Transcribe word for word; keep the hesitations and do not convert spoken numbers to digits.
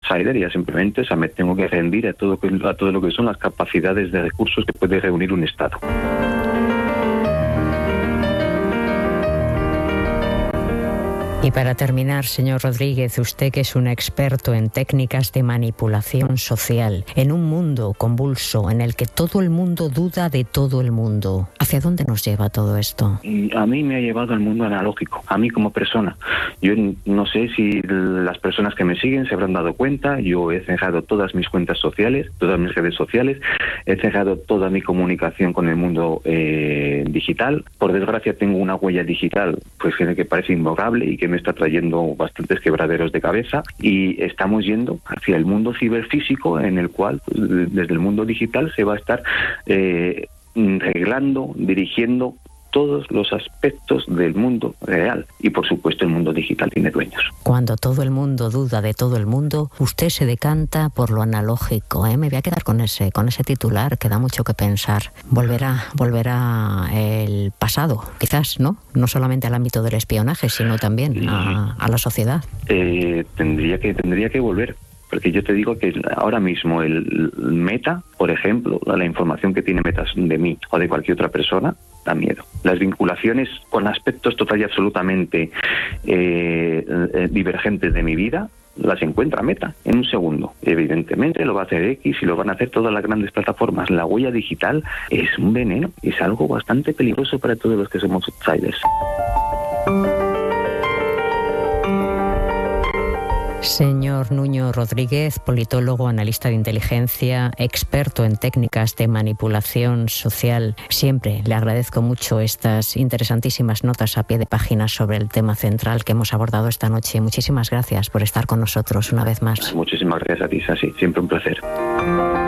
outsider y ya simplemente o sea, me tengo que rendir a todo, a todo lo que son las capacidades de recursos que puede reunir un Estado. Y para terminar, señor Rodríguez, usted que es un experto en técnicas de manipulación social, en un mundo convulso en el que todo el mundo duda de todo el mundo, ¿hacia dónde nos lleva todo esto? A mí me ha llevado al mundo analógico, a mí como persona. Yo no sé si las personas que me siguen se habrán dado cuenta, yo he cerrado todas mis cuentas sociales, todas mis redes sociales, he cerrado toda mi comunicación con el mundo eh, digital. Por desgracia tengo una huella digital pues que parece imborrable y que me está trayendo bastantes quebraderos de cabeza, y estamos yendo hacia el mundo ciberfísico en el cual pues, desde el mundo digital se va a estar eh, reglando, dirigiendo todos los aspectos del mundo real, y por supuesto el mundo digital tiene dueños. Cuando todo el mundo duda de todo el mundo, usted se decanta por lo analógico, ¿eh? Me voy a quedar con ese, con ese titular que da mucho que pensar. Volverá, volverá el pasado, quizás, ¿no? No solamente al ámbito del espionaje, sino también a, a la sociedad. Eh, tendría que, tendría que volver. Porque yo te digo que ahora mismo el Meta, por ejemplo, la información que tiene Meta de mí o de cualquier otra persona, da miedo. Las vinculaciones con aspectos total y absolutamente eh, eh, divergentes de mi vida, las encuentra Meta en un segundo. Evidentemente lo va a hacer X y lo van a hacer todas las grandes plataformas. La huella digital es un veneno, es algo bastante peligroso para todos los que somos outsiders. Señor Nuño Rodríguez, politólogo, analista de inteligencia, experto en técnicas de manipulación social, siempre le agradezco mucho estas interesantísimas notas a pie de página sobre el tema central que hemos abordado esta noche. Muchísimas gracias por estar con nosotros una vez más. Muchísimas gracias a ti, Sasi. Siempre un placer.